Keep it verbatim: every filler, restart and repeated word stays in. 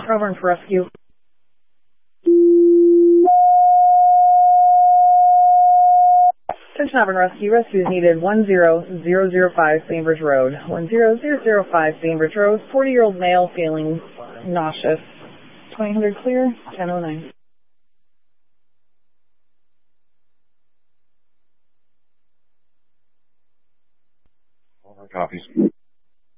Auburn for rescue. Attention Auburn Rescue. Rescue is needed. one zero zero zero five Bainbridge Road. one zero zero zero five Bainbridge Road. forty-year-old male feeling nauseous. twenty hundred clear. ten oh nine. All right, copies.